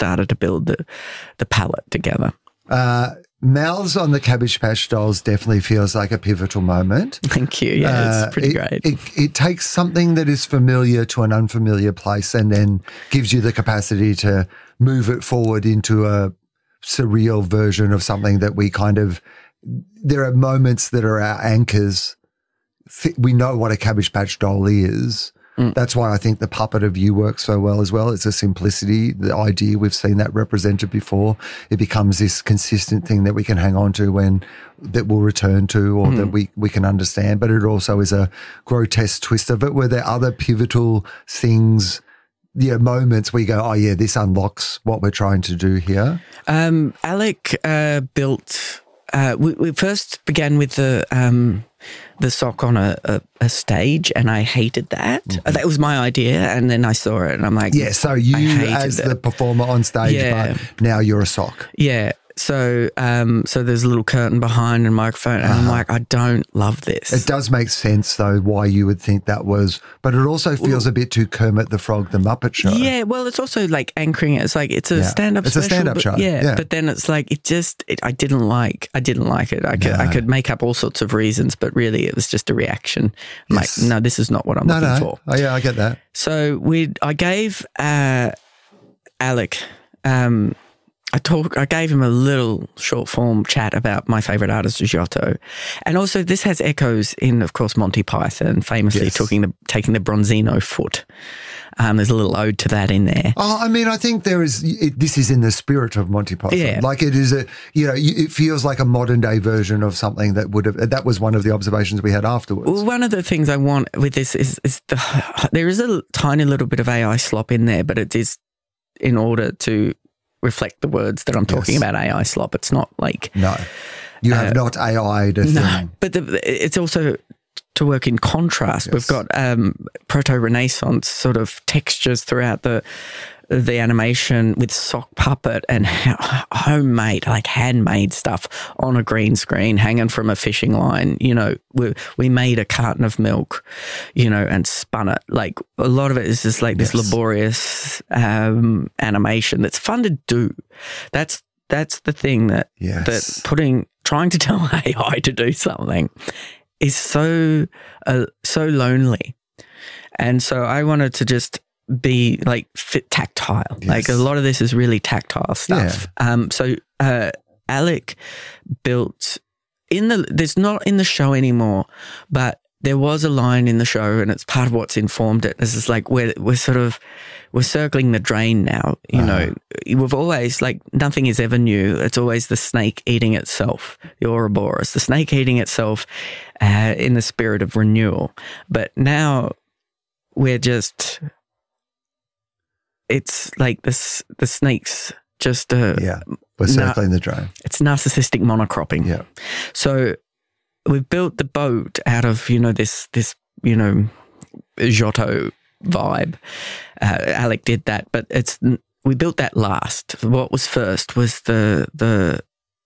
started to build the palette together. Mouths on the Cabbage Patch Dolls definitely feels like a pivotal moment. Thank you. Yeah, it's pretty great. It takes something that is familiar to an unfamiliar place and then gives you the capacity to move it forward into a surreal version of something that we kind of – there are moments that are our anchors. We know what a Cabbage Patch Doll is. That's why I think the puppet of you works so well as well. It's a simplicity, the idea, we've seen that represented before. It becomes this consistent thing that we can hang on to that we'll return to or that we can understand. But it also is a grotesque twist of it. Were there other pivotal things, moments where you go, oh yeah, this unlocks what we're trying to do here? Alec built, we first began with the sock on a stage, and I hated that. That was my idea, and then I saw it, and I'm like, yeah. So you, as the performer on stage, but now you're a sock. Yeah. So, so there's a little curtain behind and microphone, and I'm like, I don't love this. It does make sense though why you would think that was, but it also feels a bit too Kermit the Frog, the Muppet Show. Yeah, well, it's also like anchoring it. It's like it's a stand-up. It's a stand-up show. Yeah, but then it's like I didn't like it. I could make up all sorts of reasons, but really it was just a reaction. I'm like, no, this is not what I'm looking for. Oh yeah, I get that. So I gave Alec. I gave him a little short form chat about my favourite artist, Giotto. And also this has echoes in, of course, Monty Python, famously taking the Bronzino foot. There's a little ode to that in there. Oh, I mean, I think this is in the spirit of Monty Python. Yeah. Like it is it feels like a modern day version of something that was one of the observations we had afterwards. Well, one of the things I want with this is there is a tiny little bit of AI slop in there, but it is in order to reflect the words that I'm talking about AI slop. It's not like... No, you have not AI'd a thing. No, but it's also to work in contrast. Yes. We've got proto-Renaissance sort of textures throughout the animation with sock puppet and homemade, like handmade stuff on a green screen hanging from a fishing line. We made a carton of milk, and spun it. Like a lot of it is just like this laborious animation that's fun to do. That's the thing that trying to tell AI to do something is so lonely. And so I wanted to just be like tactile. Yes. Like a lot of this is really tactile stuff. Yeah. So Alec built there's not in the show anymore, but there was a line in the show, and it's part of what's informed it. This is like we're circling the drain now. We've always, like, nothing is ever new. It's always the snake eating itself, the Ouroboros, the snake eating itself in the spirit of renewal. But now we're just, it's like the snake's just we're circling the drain. It's narcissistic monocropping. Yeah. So we've built the boat out of, this Giotto vibe. Alec did that, but we built that last. What was first was the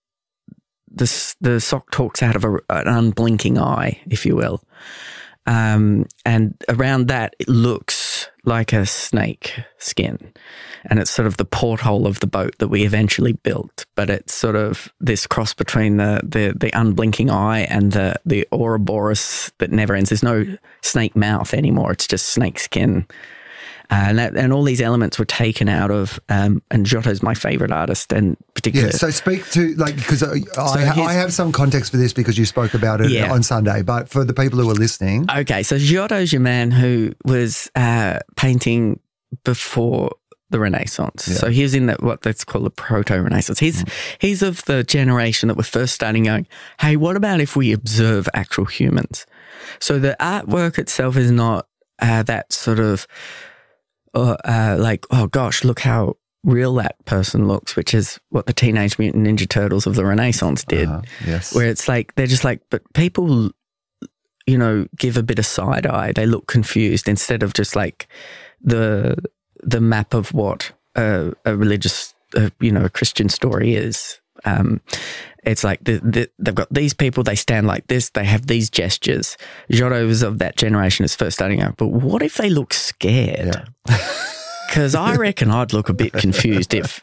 sock talks out of an unblinking eye, if you will. And around that, it looks like a snake skin. And it's sort of the porthole of the boat that we eventually built. But it's sort of this cross between the unblinking eye and the Ouroboros that never ends. There's no snake mouth anymore. It's just snake skin. And all these elements were taken out of, and Giotto's my favourite artist, and particularly. Yeah, so speak to, because I have some context for this because you spoke about it on Sunday, but for the people who are listening. Okay, so Giotto's your man who was painting before the Renaissance. Yeah. So he was in what that's called the proto-Renaissance. He's of the generation that were first starting going, hey, what about if we observe actual humans? So the artwork itself is not that sort of, like, oh gosh, look how real that person looks, which is what the Teenage Mutant Ninja Turtles of the Renaissance did. Yes. Where it's like, they're just like, but people, give a bit of side eye. They look confused instead of just like the map of what a religious, a Christian story is. It's like they've got these people, they stand like this, they have these gestures. Giotto was of that generation is first starting out, but what if they look scared? Because I reckon I'd look a bit confused if